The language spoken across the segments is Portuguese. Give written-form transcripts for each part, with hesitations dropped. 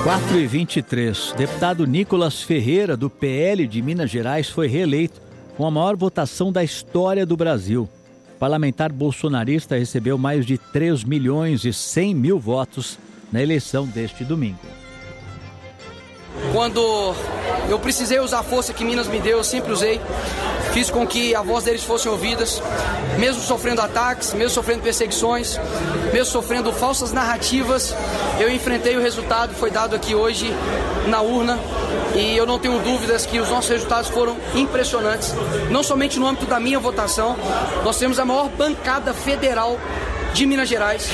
4h23. Deputado Nicolas Ferreira, do PL de Minas Gerais, foi reeleito com a maior votação da história do Brasil. O parlamentar bolsonarista recebeu mais de 3.100.000 votos na eleição deste domingo. Quando eu precisei usar a força que Minas me deu, eu sempre usei. Fiz com que a voz deles fossem ouvidas, mesmo sofrendo ataques, mesmo sofrendo perseguições, mesmo sofrendo falsas narrativas. Eu enfrentei o resultado, foi dado aqui hoje na urna, e eu não tenho dúvidas que os nossos resultados foram impressionantes. Não somente no âmbito da minha votação, nós temos a maior bancada federal de Minas Gerais.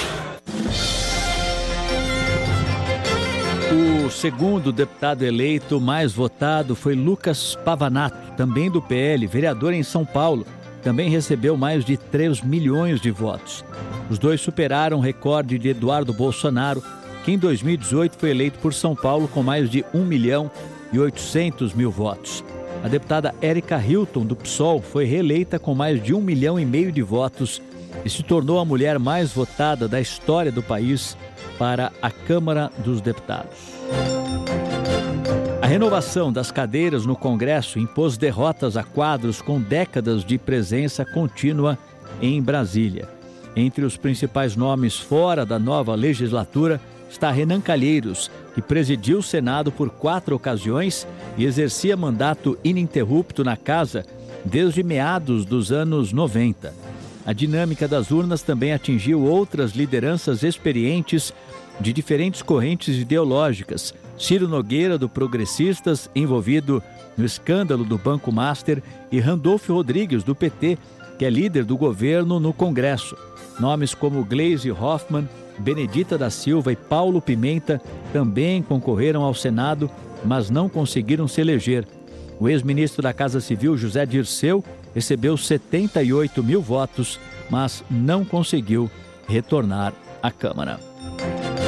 O segundo deputado eleito mais votado foi Lucas Pavanato, também do PL, vereador em São Paulo. Também recebeu mais de 3 milhões de votos. Os dois superaram o recorde de Eduardo Bolsonaro, que em 2018 foi eleito por São Paulo com mais de 1.800.000 votos. A deputada Érica Hilton, do PSOL, foi reeleita com mais de 1,5 milhão de votos e se tornou a mulher mais votada da história do país para a Câmara dos Deputados. A renovação das cadeiras no Congresso impôs derrotas a quadros com décadas de presença contínua em Brasília. Entre os principais nomes fora da nova legislatura está Renan Calheiros, que presidiu o Senado por 4 ocasiões e exercia mandato ininterrupto na casa desde meados dos anos 90. A dinâmica das urnas também atingiu outras lideranças experientes de diferentes correntes ideológicas. Ciro Nogueira, do Progressistas, envolvido no escândalo do Banco Master, e Randolfo Rodrigues, do PT, que é líder do governo no Congresso. Nomes como Gleisi Hoffmann, Benedita da Silva e Paulo Pimenta também concorreram ao Senado, mas não conseguiram se eleger. O ex-ministro da Casa Civil, José Dirceu, recebeu 78.000 votos, mas não conseguiu retornar à Câmara.